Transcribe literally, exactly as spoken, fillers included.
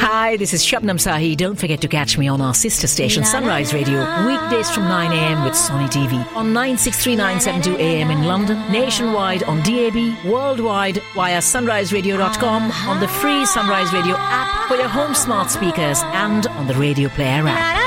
Hi, this is Shabnam Sahi. Don't forget to catch me on our sister station, Sunrise Radio, weekdays from nine a.m. with Sony T V on nine six three nine seven two A M in London, nationwide on D A B, worldwide via sunrise radio dot com, on the free Sunrise Radio app for your home smart speakers and on the Radio Player app.